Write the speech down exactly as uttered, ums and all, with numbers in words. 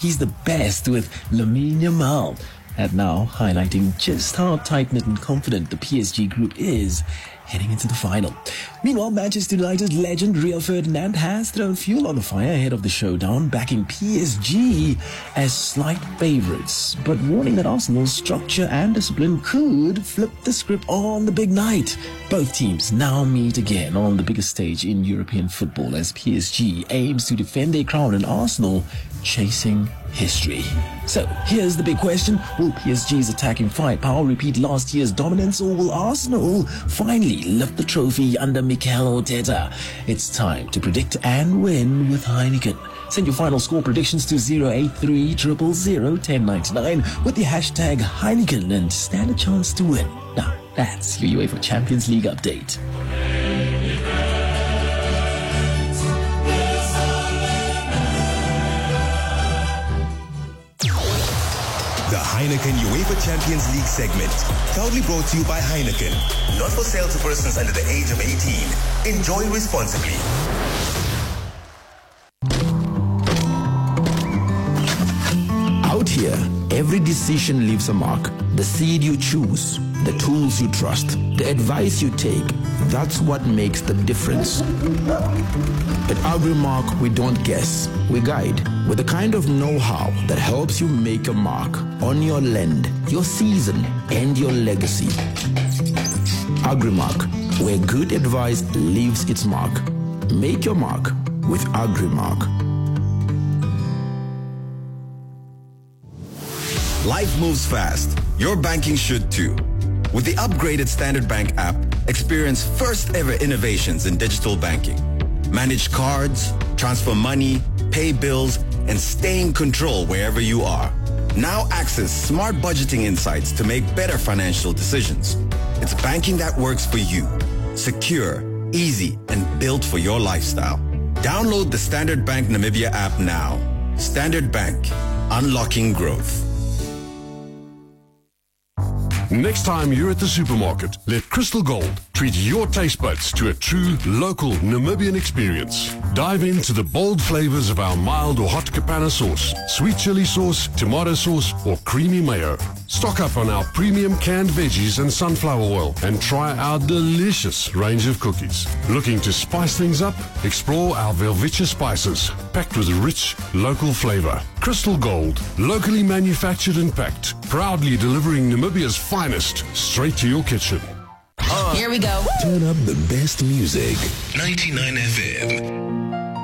He's the best with Lamine Yamal. And now highlighting just how tight-knit and confident the P S G group is heading into the final. Meanwhile, Manchester United legend Rio Ferdinand has thrown fuel on the fire ahead of the showdown, backing P S G as slight favourites, but warning that Arsenal's structure and discipline could flip the script on the big night. Both teams now meet again on the biggest stage in European football as P S G aims to defend their crown and Arsenal chasing history. So here's the big question: will P S G's attacking firepower repeat last year's dominance, or will Arsenal finally lift the trophy under Mikel Arteta? It's time to predict and win with Heineken. Send your final score predictions to zero eight three, zero zero zero, one zero nine nine with the hashtag Heineken and stand a chance to win. Now, that's your UEFA Champions League update. The Heineken UEFA Champions League segment, proudly brought to you by Heineken. Not for sale to persons under the age of eighteen. Enjoy responsibly. Out here, every decision leaves a mark. The seed you choose, the tools you trust, the advice you take, that's what makes the difference. At Agrimark, we don't guess, we guide with the kind of know-how that helps you make a mark on your land, your season, and your legacy. Agrimark, where good advice leaves its mark. Make your mark with Agrimark. Life moves fast. Your banking should too. With the upgraded Standard Bank app, experience first ever innovations in digital banking. Manage cards, transfer money, pay bills, and stay in control wherever you are. Now access smart budgeting insights to make better financial decisions. It's banking that works for you. Secure, easy, and built for your lifestyle. Download the Standard Bank Namibia app now. Standard Bank, unlocking growth. Next time you're at the supermarket, let Crystal Gold treat your taste buds to a true local Namibian experience. Dive into the bold flavors of our mild or hot Capana sauce, sweet chili sauce, tomato sauce, or creamy mayo. Stock up on our premium canned veggies and sunflower oil and try our delicious range of cookies. Looking to spice things up? Explore our Velveeta spices, packed with rich local flavor. Crystal Gold, locally manufactured and packed, proudly delivering Namibia's finest straight to your kitchen. Here we go. Turn up the best music. ninety-nine F M.